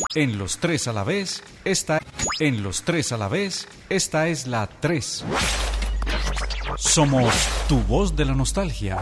En los tres a la vez, esta es la 3. Somos tu voz de la nostalgia.